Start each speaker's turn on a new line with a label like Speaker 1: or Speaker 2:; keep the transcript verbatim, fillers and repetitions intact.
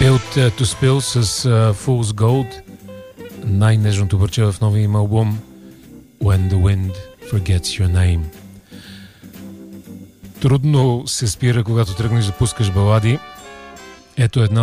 Speaker 1: To Spill с uh, Fool's Gold, най-нежното парче в новия им албум When the Wind Forgets Your Name. Трудно се спира, когато тръгнеш да пускаш балади. Ето една